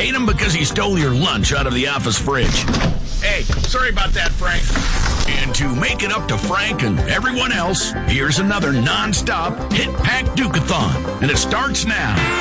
hate him because he stole your lunch out of the office fridge. Hey, sorry about that, Frank. And to make it up to Frank and everyone else, here's another non-stop Hit Pack Duke-a-thon. And it starts now.